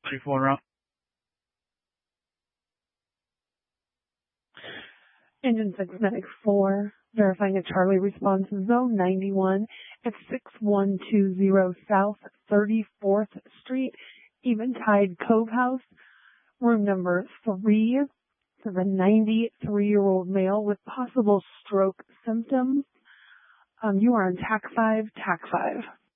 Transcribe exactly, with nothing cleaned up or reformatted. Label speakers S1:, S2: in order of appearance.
S1: twenty-four route.
S2: Engine six Medic four, verifying a Charlie response, zone ninety-one at six one two zero South thirty-fourth Street, Eventide Cove House, room number three. This is a ninety-three-year-old male with possible stroke symptoms. Um, you are on T A C five, T A C five.